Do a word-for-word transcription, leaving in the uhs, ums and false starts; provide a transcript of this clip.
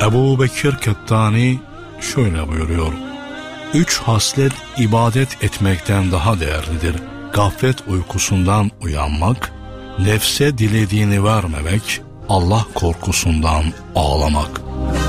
Ebu Bekir Kettani şöyle buyuruyor: Üç haslet ibadet etmekten daha değerlidir. Gaflet uykusundan uyanmak, nefse dilediğini vermemek, Allah korkusundan ağlamak.